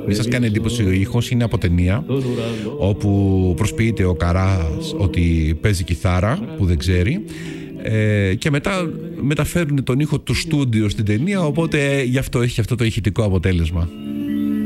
Μην σας κάνει εντύπωση, ο ήχος είναι από ταινία, όπου προσποιείται ο Καράς ότι παίζει κιθάρα που δεν ξέρει, και μετά μεταφέρουν τον ήχο του στούντιο στην ταινία, οπότε γι' αυτό έχει αυτό το ηχητικό αποτέλεσμα.